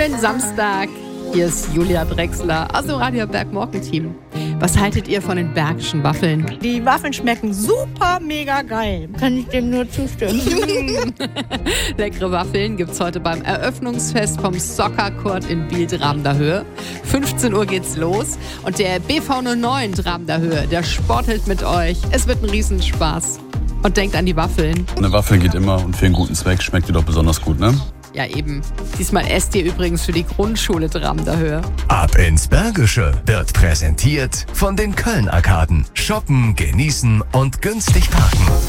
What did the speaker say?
Schönen Samstag. Hier ist Julia Drechsler aus dem Radio Bergmorgen-Team. Was haltet ihr von den Bergischen Waffeln? Die Waffeln schmecken super mega geil. Kann ich dem nur zustimmen. Leckere Waffeln gibt's heute beim Eröffnungsfest vom Soccer Court in Biel-Dramender Höhe. 15 Uhr geht's los und der BV09 Dramender Höhe, der sportelt mit euch. Es wird ein Riesenspaß. Und denkt an die Waffeln. Eine Waffel geht immer und für einen guten Zweck schmeckt die doch besonders gut, ne? Ja, eben. Diesmal esst ihr übrigens für die Grundschule Dramender Höhe. Ab ins Bergische wird präsentiert von den Köln-Arkaden. Shoppen, genießen und günstig parken.